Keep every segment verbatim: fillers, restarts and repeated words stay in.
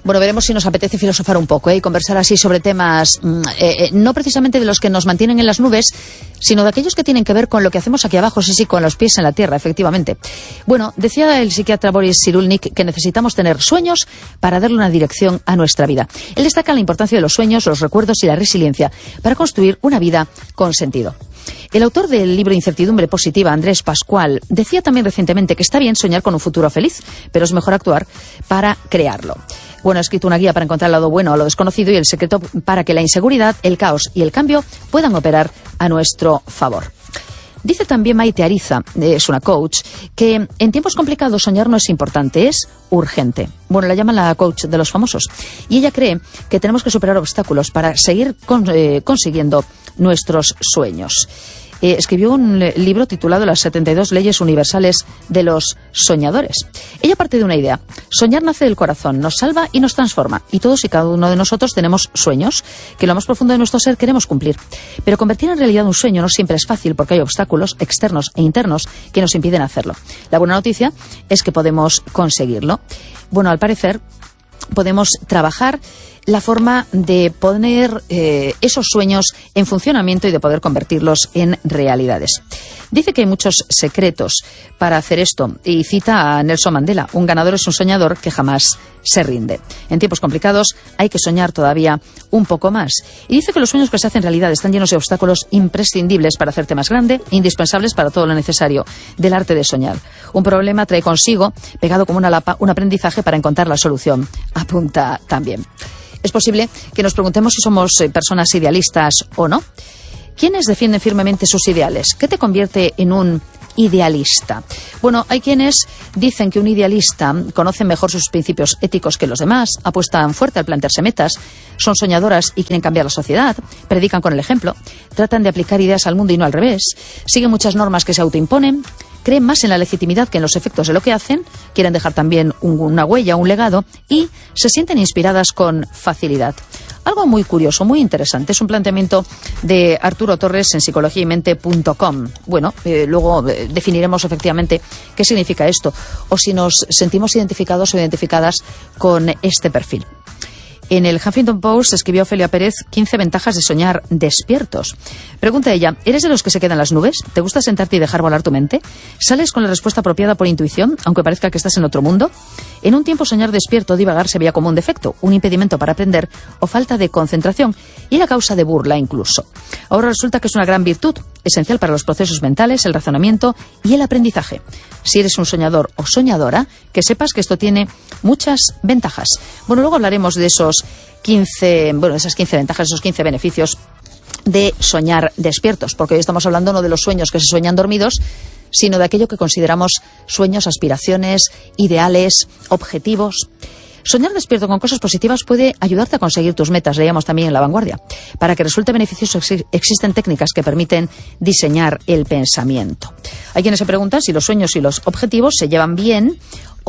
Bueno, veremos si nos apetece filosofar un poco, ¿eh? Y conversar así sobre temas, eh, eh, no precisamente de los que nos mantienen en las nubes, sino de aquellos que tienen que ver con lo que hacemos aquí abajo, sí, sí, con los pies en la tierra, efectivamente. Bueno, decía el psiquiatra Boris Cyrulnik que necesitamos tener sueños para darle una dirección a nuestra vida. Él destaca la importancia de los sueños, los recuerdos y la resiliencia para construir una vida con sentido. El autor del libro Incertidumbre Positiva, Andrés Pascual, decía también recientemente que está bien soñar con un futuro feliz, pero es mejor actuar para crearlo. Bueno, ha escrito una guía para encontrar el lado bueno a lo desconocido y el secreto para que la inseguridad, el caos y el cambio puedan operar a nuestro favor. Dice también Maite Ariza, es una coach, que en tiempos complicados soñar no es importante, es urgente. Bueno, la llaman la coach de los famosos. Y ella cree que tenemos que superar obstáculos para seguir con, eh, consiguiendo nuestros sueños. Eh, escribió un libro titulado Las setenta y dos leyes universales de los soñadores. Ella parte de una idea. Soñar nace del corazón, nos salva y nos transforma. Y todos y cada uno de nosotros tenemos sueños que en lo más profundo de nuestro ser queremos cumplir. Pero convertir en realidad un sueño no siempre es fácil porque hay obstáculos externos e internos que nos impiden hacerlo. La buena noticia es que podemos conseguirlo. Bueno, al parecer podemos trabajar la forma de poner eh, esos sueños en funcionamiento y de poder convertirlos en realidades. Dice que hay muchos secretos para hacer esto y cita a Nelson Mandela: un ganador es un soñador que jamás se rinde. En tiempos complicados hay que soñar todavía un poco más. Y dice que los sueños que se hacen realidad están llenos de obstáculos imprescindibles para hacerte más grande, indispensables para todo lo necesario del arte de soñar. Un problema trae consigo, pegado como una lapa, un aprendizaje para encontrar la solución. Apunta también. Es posible que nos preguntemos si somos personas idealistas o no. ¿Quiénes defienden firmemente sus ideales? ¿Qué te convierte en un idealista? Bueno, hay quienes dicen que un idealista conoce mejor sus principios éticos que los demás, apuestan fuerte al plantearse metas, son soñadoras y quieren cambiar la sociedad, predican con el ejemplo, tratan de aplicar ideas al mundo y no al revés, siguen muchas normas que se autoimponen, creen más en la legitimidad que en los efectos de lo que hacen, quieren dejar también un, una huella, un legado y se sienten inspiradas con facilidad. Algo muy curioso, muy interesante, es un planteamiento de Arturo Torres en psicología y mente punto com. Bueno, eh, luego eh, definiremos efectivamente qué significa esto o si nos sentimos identificados o identificadas con este perfil. En el Huffington Post escribió Ofelia Pérez quince ventajas de soñar despiertos. Pregunta ella, ¿eres de los que se quedan en las nubes? ¿Te gusta sentarte y dejar volar tu mente? ¿Sales con la respuesta apropiada por intuición, aunque parezca que estás en otro mundo? En un tiempo soñar despierto o divagar se veía como un defecto, un impedimento para aprender o falta de concentración y la causa de burla incluso. Ahora resulta que es una gran virtud, esencial para los procesos mentales, el razonamiento y el aprendizaje. Si eres un soñador o soñadora, que sepas que esto tiene muchas ventajas. Bueno, luego hablaremos de esos quince, bueno, esas quince ventajas, esos quince beneficios de soñar despiertos, porque hoy estamos hablando no de los sueños que se sueñan dormidos, sino de aquello que consideramos sueños, aspiraciones, ideales, objetivos. Soñar despierto con cosas positivas puede ayudarte a conseguir tus metas, leíamos también en La Vanguardia. Para que resulte beneficioso existen técnicas que permiten diseñar el pensamiento. Hay quienes se preguntan si los sueños y los objetivos se llevan bien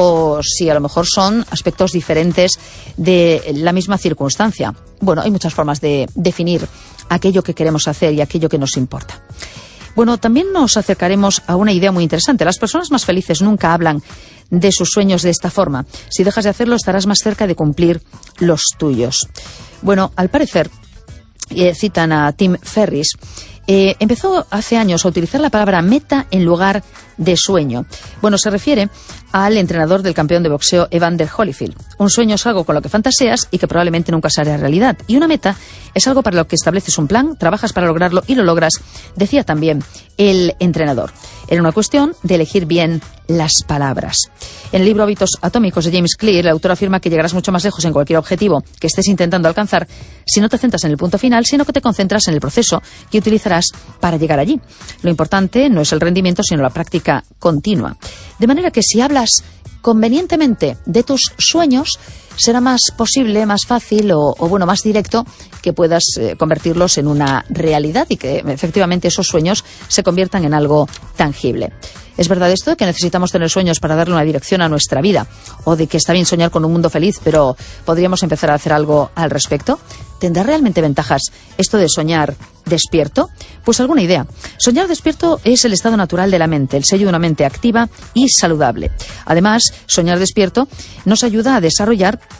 o si a lo mejor son aspectos diferentes de la misma circunstancia. Bueno, hay muchas formas de definir aquello que queremos hacer y aquello que nos importa. Bueno, también nos acercaremos a una idea muy interesante. Las personas más felices nunca hablan de sus sueños de esta forma. Si dejas de hacerlo, estarás más cerca de cumplir los tuyos. Bueno, al parecer, eh, citan a Tim Ferriss, eh, empezó hace años a utilizar la palabra meta en lugar de sueño. Bueno, se refiere al entrenador del campeón de boxeo Evander Holyfield. Un sueño es algo con lo que fantaseas y que probablemente nunca se hará realidad. Y una meta es algo para lo que estableces un plan, trabajas para lograrlo y lo logras, decía también el entrenador. Era una cuestión de elegir bien las palabras. En el libro Hábitos Atómicos de James Clear, el autor afirma que llegarás mucho más lejos en cualquier objetivo que estés intentando alcanzar si no te centras en el punto final, sino que te concentras en el proceso que utilizarás para llegar allí. Lo importante no es el rendimiento, sino la práctica continua. De manera que si hablas convenientemente de tus sueños, será más posible, más fácil o, o bueno, más directo que puedas eh, convertirlos en una realidad y que efectivamente esos sueños se conviertan en algo tangible. ¿Es verdad esto de que necesitamos tener sueños para darle una dirección a nuestra vida? ¿O de que está bien soñar con un mundo feliz, pero podríamos empezar a hacer algo al respecto? ¿Tendrá realmente ventajas esto de soñar despierto? Pues alguna idea. Soñar despierto es el estado natural de la mente, el sello de una mente activa y saludable. Además, soñar despierto nos ayuda a desarrollar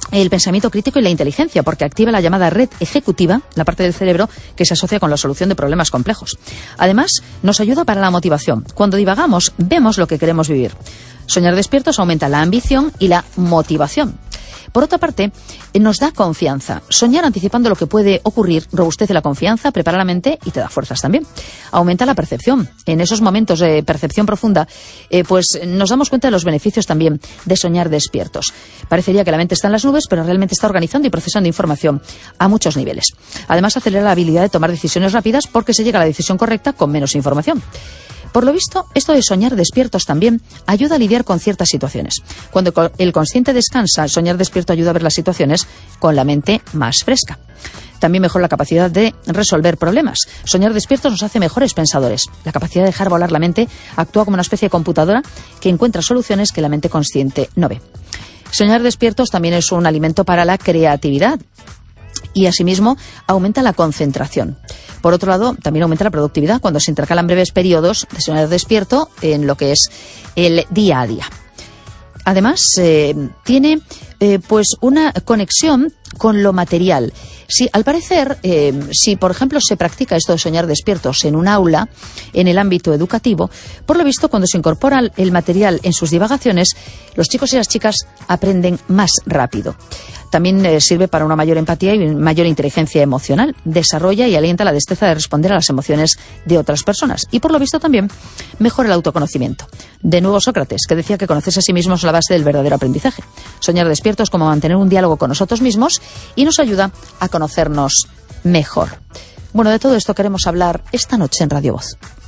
el pensamiento crítico y la inteligencia, porque activa la llamada red ejecutiva, la parte del cerebro que se asocia con la solución de problemas complejos. Además, nos ayuda para la motivación. Cuando divagamos, vemos lo que queremos vivir. Soñar despiertos aumenta la ambición y la motivación. Por otra parte, nos da confianza. Soñar anticipando lo que puede ocurrir robustece la confianza, prepara la mente y te da fuerzas también. Aumenta la percepción. En esos momentos de percepción profunda, eh, pues nos damos cuenta de los beneficios también de soñar despiertos. Parecería que la mente está en las nubes, pero realmente está organizando y procesando información a muchos niveles. Además, acelera la habilidad de tomar decisiones rápidas porque se llega a la decisión correcta con menos información. Por lo visto, esto de soñar despiertos también ayuda a lidiar con ciertas situaciones. Cuando el consciente descansa, soñar despierto ayuda a ver las situaciones con la mente más fresca. También mejora la capacidad de resolver problemas. Soñar despiertos nos hace mejores pensadores. La capacidad de dejar volar la mente actúa como una especie de computadora que encuentra soluciones que la mente consciente no ve. Soñar despiertos también es un alimento para la creatividad. Y asimismo aumenta la concentración. Por otro lado, también aumenta la productividad cuando se intercalan breves periodos de soñar despierto en lo que es el día a día. Además, eh, tiene eh, pues una conexión con lo material. Si, al parecer, eh, si por ejemplo se practica esto de soñar despiertos en un aula, en el ámbito educativo, por lo visto cuando se incorpora el material en sus divagaciones, los chicos y las chicas aprenden más rápido. También eh, sirve para una mayor empatía y mayor inteligencia emocional. Desarrolla y alienta la destreza de responder a las emociones de otras personas. Y por lo visto también mejora el autoconocimiento. De nuevo Sócrates, que decía que conocerse a sí mismo es la base del verdadero aprendizaje. Soñar despiertos es como mantener un diálogo con nosotros mismos y nos ayuda a conocernos mejor. Bueno, de todo esto queremos hablar esta noche en Radio Voz.